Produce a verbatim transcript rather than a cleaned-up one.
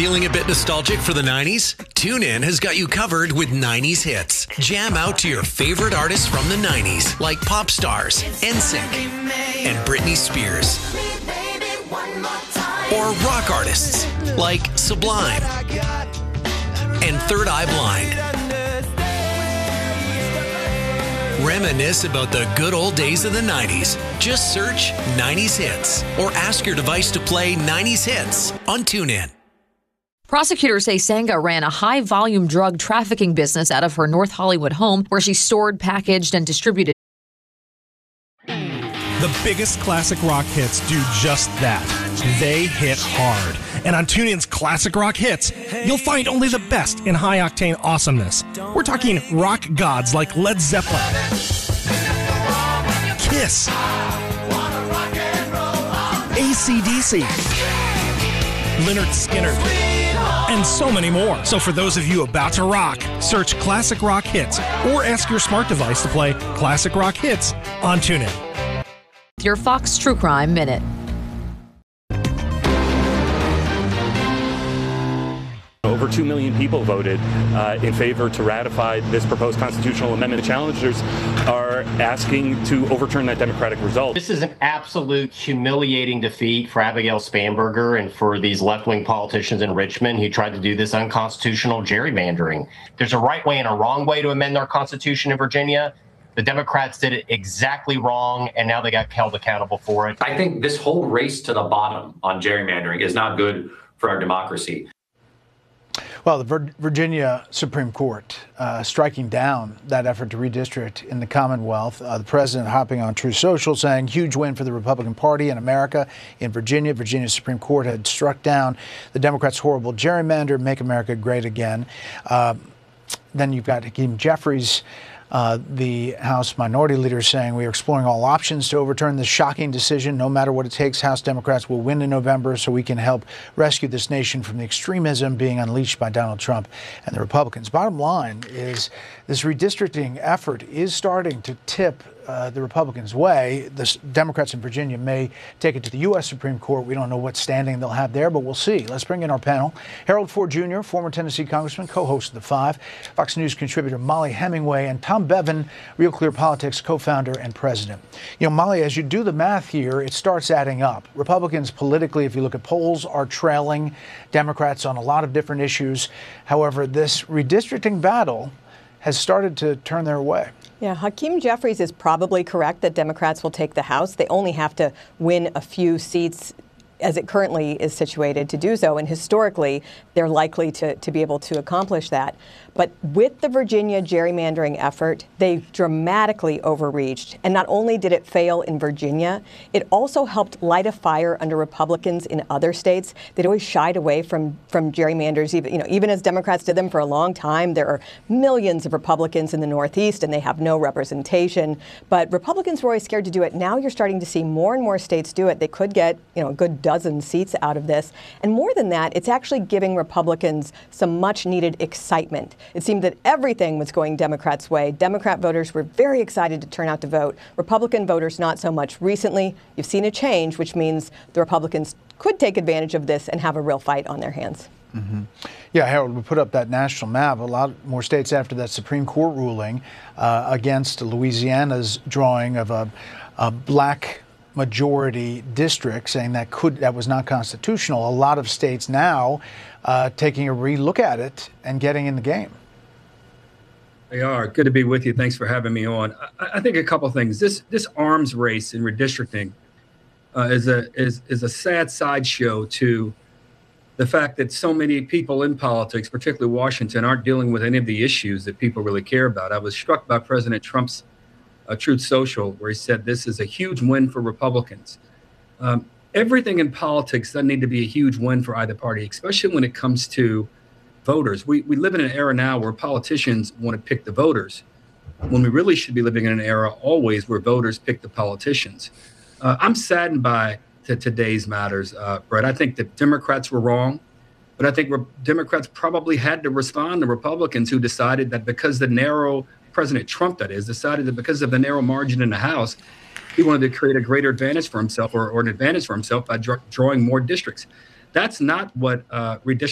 Feeling a bit nostalgic for the nineties? TuneIn has got you covered with nineties hits. Jam out to your favorite artists from the nineties, like pop stars, N Sync, and Britney Spears. Or rock artists, like Sublime and Third Eye Blind. Reminisce about the good old days of the nineties. Just search nineties hits or ask your device to play nineties hits on TuneIn. Prosecutors say Senga ran a high-volume drug trafficking business out of her North Hollywood home where she stored, packaged, and distributed. The biggest classic rock hits do just that. They hit hard. And on TuneIn's Classic Rock Hits, you'll find only the best in high-octane awesomeness. We're talking rock gods like Led Zeppelin, Kiss, A C D C, Lynyrd Skynyrd, and so many more. So for those of you about to rock, search Classic Rock Hits or ask your smart device to play Classic Rock Hits on TuneIn. Your Fox True Crime Minute. Over two million people voted uh, in favor to ratify this proposed constitutional amendment. The challengers are asking to overturn that Democratic result. This is an absolute humiliating defeat for Abigail Spanberger and for these left-wing politicians in Richmond who tried to do this unconstitutional gerrymandering. There's a right way and a wrong way to amend our Constitution in Virginia. The Democrats did it exactly wrong, and now they got held accountable for it. I think this whole race to the bottom on gerrymandering is not good for our democracy. Well, the Virginia Supreme Court uh, striking down that effort to redistrict in the Commonwealth. Uh, the president hopping on Truth Social saying huge win for the Republican Party in America. In Virginia, Virginia Supreme Court had struck down the Democrats' horrible gerrymander, Make America Great Again. Uh, then you've got Hakeem Jeffries, Uh, the House Minority Leader, saying we are exploring all options to overturn this shocking decision. No matter what it takes, House Democrats will win in November so we can help rescue this nation from the extremism being unleashed by Donald Trump and the Republicans. Bottom line is this redistricting effort is starting to tip uh, the Republicans' way. The Democrats in Virginia may take it to the U S Supreme Court. We don't know what standing they'll have there, but we'll see. Let's bring in our panel. Harold Ford Junior, former Tennessee congressman, co-host of The Five, Fox News contributor Molly Hemingway, and Tom Bevan, Real Clear Politics co-founder and president. You know, Molly, as you do the math here, it starts adding up. Republicans politically, if you look at polls, are trailing Democrats on a lot of different issues. However, this redistricting battle has started to turn their way. Yeah, Hakeem Jeffries is probably correct that Democrats will take the House. They only have to win a few seats as it currently is situated to do so. And historically, they're likely to, to be able to accomplish that. But with the Virginia gerrymandering effort, they dramatically overreached. And not only did it fail in Virginia, it also helped light a fire under Republicans in other states. They'd always shied away from, from gerrymanders, even, you know, even as Democrats did them for a long time. There are millions of Republicans in the Northeast, and they have no representation. But Republicans were always scared to do it. Now you're starting to see more and more states do it. They could get, you know, a good dozen seats out of this. And more than that, it's actually giving Republicans some much needed excitement. It seemed that everything was going Democrats' way. Democrat voters were very excited to turn out to vote. Republican voters, not so much. Recently, you've seen a change, which means the Republicans could take advantage of this and have a real fight on their hands. Mm-hmm. Yeah, Harold, we put up that national map. A lot more states after that Supreme Court ruling uh, against Louisiana's drawing of a, a black majority district, saying that could that was not constitutional. A lot of states now uh, taking a relook at it and getting in the game. They are. Good to be with you. Thanks for having me on. I, I think a couple things. This this arms race in redistricting uh, is a is is a sad sideshow to the fact that so many people in politics, particularly Washington, aren't dealing with any of the issues that people really care about. I was struck by President Trump's uh, Truth Social, where he said this is a huge win for Republicans. Um, everything in politics doesn't need to be a huge win for either party, especially when it comes to voters. We, we live in an era now where politicians want to pick the voters, when we really should be living in an era always where voters pick the politicians. Uh, I'm saddened by to today's matters, uh, Brett. I think that Democrats were wrong, but I think re- Democrats probably had to respond to Republicans who decided that because the narrow, President Trump that is, decided that because of the narrow margin in the House, he wanted to create a greater advantage for himself or, or an advantage for himself by dr- drawing more districts. That's not what uh, redistricting